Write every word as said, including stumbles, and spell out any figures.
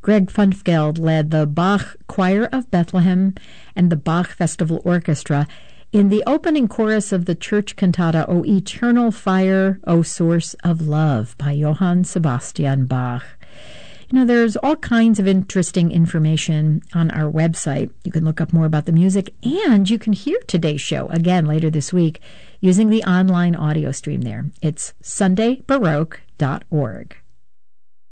Greg Funfgeld led the Bach Choir of Bethlehem and the Bach Festival Orchestra in the opening chorus of the church cantata O Eternal Fire, O Source of Love by Johann Sebastian Bach. You know, there's all kinds of interesting information on our website. You can look up more about the music, and you can hear today's show again later this week using the online audio stream there. It's sunday baroque dot org.